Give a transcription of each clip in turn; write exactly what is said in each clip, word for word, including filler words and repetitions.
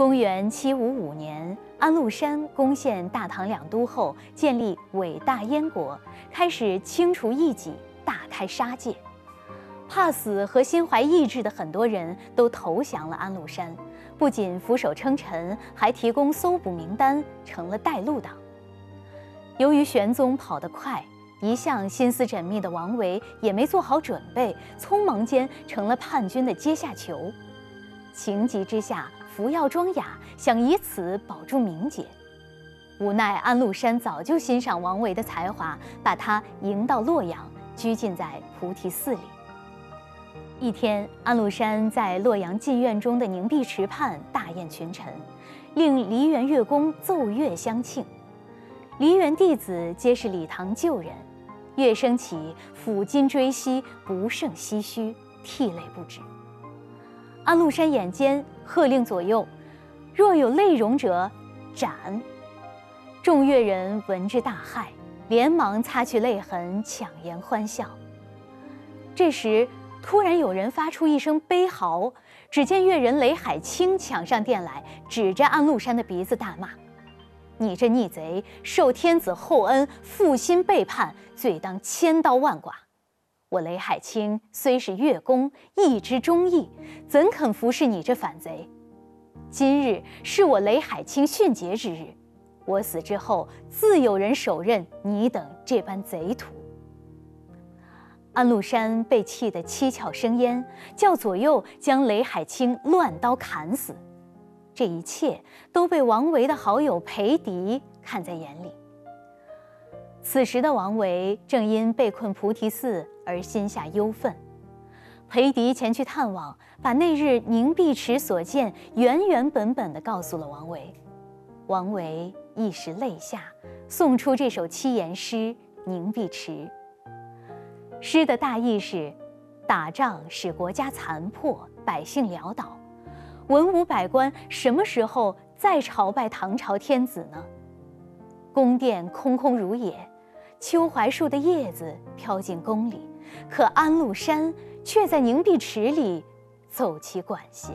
公元七五五年，安禄山攻陷大唐两都后，建立伟大燕国，开始清除异己，大开杀戒。怕死和心怀异志的很多人都投降了安禄山，不仅俯首称臣，还提供搜捕名单，成了带路党。由于玄宗跑得快，一向心思缜密的王维也没做好准备，匆忙间成了叛军的阶下囚。情急之下，服药装哑，想以此保住名节。无奈安禄山早就欣赏王维的才华，把他迎到洛阳，拘禁在菩提寺里。一天，安禄山在洛阳禁院中的凝碧池畔大宴群臣，令梨园乐工奏乐相庆。梨园弟子皆是礼堂旧人，乐声起，抚今追昔，不胜唏嘘，涕泪不止。安禄山眼尖，喝令左右：若有泪容者，斩！众乐人闻之大骇，连忙擦去泪痕，强颜欢笑。这时，突然有人发出一声悲嚎，只见乐人雷海清抢上殿来，指着安禄山的鼻子大骂：你这逆贼，受天子厚恩，负心背叛，罪当千刀万剐。我雷海清虽是乐工，义之忠义，怎肯服侍你这反贼？今日是我雷海清殉节之日，我死之后，自有人手刃你等这般贼徒。安禄山被气得七窍生烟，叫左右将雷海清乱刀砍死。这一切都被王维的好友裴迪看在眼里。此时的王维正因被困菩提寺而心下忧愤，裴迪前去探望，把那日凝碧池所见原原本本地告诉了王维。王维一时泪下，诵出这首七言诗《凝碧池》。诗的大意是：打仗使国家残破，百姓潦倒，文武百官什么时候再朝拜唐朝天子呢？宫殿空空如也，秋槐树的叶子飘进宫里，可安禄山却在凝碧池里奏其管弦。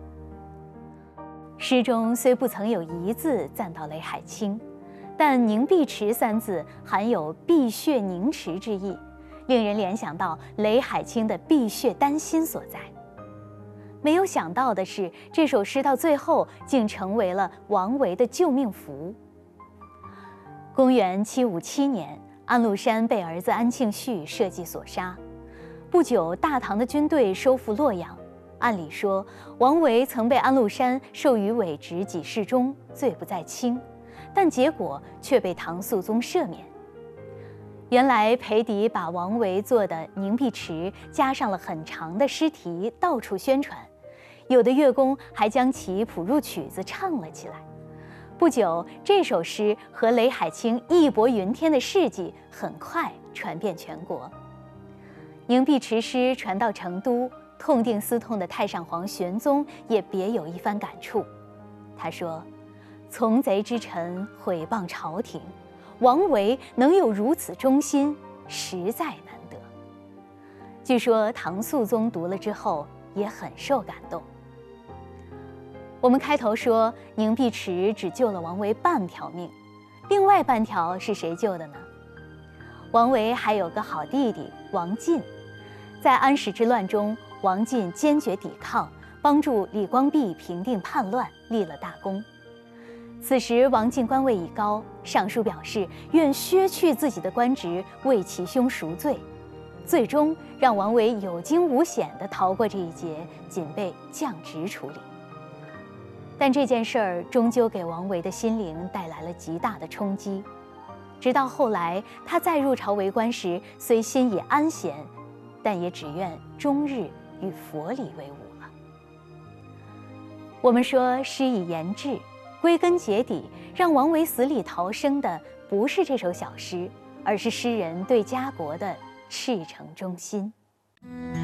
诗中虽不曾有一字赞到雷海清，但凝碧池三字含有碧血凝池之意，令人联想到雷海清的碧血丹心所在。没有想到的是，这首诗到最后竟成为了王维的救命符。公元七五七年，安禄山被儿子安庆绪设计所杀。不久，大唐的军队收复洛阳。按理说，王维曾被安禄山授予伪职给事中，罪不在轻，但结果却被唐肃宗赦免。原来裴迪把王维做的《凝碧池》加上了很长的诗题，到处宣传，有的乐工还将其谱入曲子唱了起来。不久，这首诗和雷海清义薄云天的事迹很快传遍全国。凝碧池诗传到成都，痛定思痛的太上皇玄宗也别有一番感触。他说：从贼之臣毁谤朝廷，王维能有如此忠心，实在难得。据说唐肃宗读了之后也很受感动。我们开头说凝碧池只救了王维半条命，另外半条是谁救的呢？王维还有个好弟弟王进，在安史之乱中，王进坚决抵抗，帮助李光弼平定叛乱，立了大功。此时王进官位已高，上书表示愿削去自己的官职，为其兄赎罪，最终让王维有惊无险地逃过这一劫，仅被降职处理。但这件事儿终究给王维的心灵带来了极大的冲击。直到后来，他再入朝为官时，虽心已安闲，但也只愿终日与佛理为伍了。我们说诗以言志，归根结底，让王维死里逃生的不是这首小诗，而是诗人对家国的赤诚忠心。